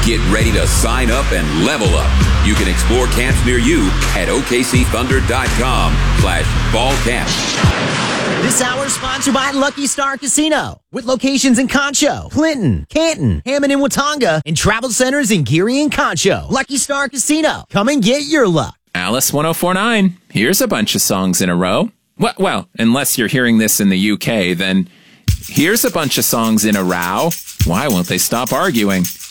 Get ready to sign up and level up. You can explore camps near you at okcthunder.com/fall camp. This hour is sponsored by Lucky Star Casino, with locations in Concho, Clinton, Canton, Hammond and Watauga, and travel centers in Geary and Concho. Lucky Star Casino. Come and get your luck. Alice 1049. Here's a bunch of songs in a row. Well, unless you're hearing this in the UK, then here's a bunch of songs in a row. Why won't they stop arguing?